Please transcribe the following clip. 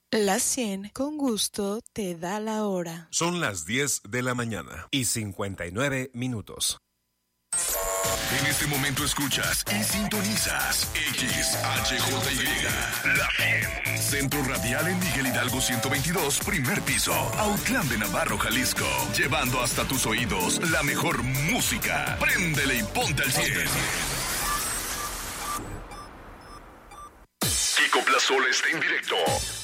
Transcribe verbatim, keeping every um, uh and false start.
La cien con gusto te da la hora. Son las diez de la mañana y cincuenta y nueve minutos. En este momento escuchas y sintonizas X H J Y, La cien. Centro Radial en Miguel Hidalgo ciento veintidós, primer piso, Autlán de Navarro, Jalisco. Llevando hasta tus oídos la mejor música. Préndele y ponte al cien. Kiko Plazola está en directo